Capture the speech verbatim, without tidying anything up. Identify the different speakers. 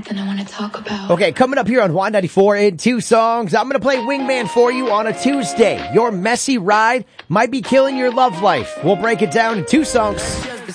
Speaker 1: something I want to talk about.
Speaker 2: Okay, coming up here on Y ninety-four in two songs, I'm going to play Wingman for you on a Tuesday. Your messy ride might be killing your love life. We'll break it down in two songs.